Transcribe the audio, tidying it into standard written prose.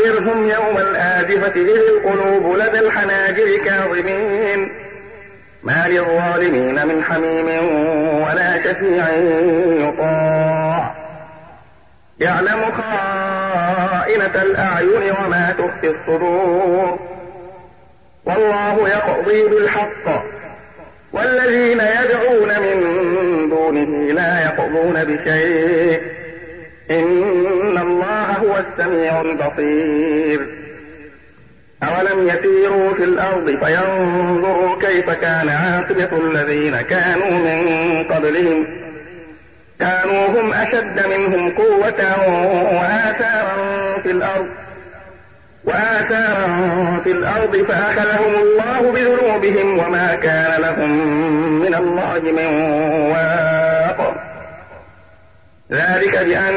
وأنذرهم يوم الآزفة إذ القلوب لدى الحناجر كاظمين ما للظالمين من حميم ولا شفيع يطاع يعلم خائنة الأعين وما تخفي الصدور والله يقضي بالحق والذين يدعون من دونه لا يقضون بشيء إن الله هو السميع البصير أولم يسيروا في الأرض فينظروا كيف كان عاقبة الذين كانوا من قبلهم كانوا هم أشد منهم قوة وآثارا في الأرض فأخذهم الله بذنوبهم وما كان لهم من الله من واق ذلك بأن